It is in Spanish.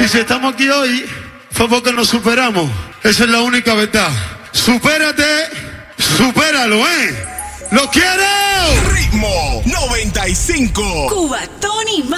si estamos aquí hoy fue porque nos superamos. Esa es la única verdad. Supérate, supéralo, ¿eh? ¡Lo quiero! Ritmo 95. Cubatón y más.